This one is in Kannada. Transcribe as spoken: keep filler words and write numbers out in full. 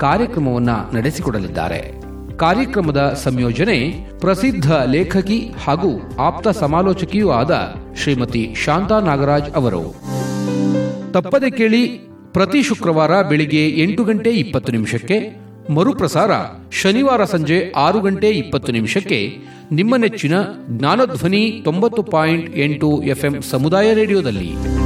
ಕಾರ್ಯಕ್ರಮವನ್ನು ನಡೆಸಿಕೊಡಲಿದ್ದಾರೆ. ಕಾರ್ಯಕ್ರಮದ ಸಂಯೋಜನೆ ಪ್ರಸಿದ್ಧ ಲೇಖಕಿ ಹಾಗೂ ಆಪ್ತ ಸಮಾಲೋಚಕಿಯೂ ಆದ ಶ್ರೀಮತಿ ಶಾಂತಾ ನಾಗರಾಜ್ ಅವರು. ತಪ್ಪದೆ ಕೇಳಿ, ಪ್ರತಿ ಶುಕ್ರವಾರ ಬೆಳಿಗ್ಗೆ ಎಂಟು ಗಂಟೆ ಇಪ್ಪತ್ತು ನಿಮಿಷಕ್ಕೆ, ಮರುಪ್ರಸಾರ ಶನಿವಾರ ಸಂಜೆ ಆರು ಗಂಟೆ ಇಪ್ಪತ್ತು ನಿಮಿಷಕ್ಕೆ. ನಿಮ್ಮ ನೆಚ್ಚಿನ ಜ್ಞಾನಧ್ವನಿ ತೊಂಬತ್ತು ಪಾಯಿಂಟ್ ಎಂಟು ಎಫ್ಎಂ ಸಮುದಾಯ ರೇಡಿಯೋದಲ್ಲಿ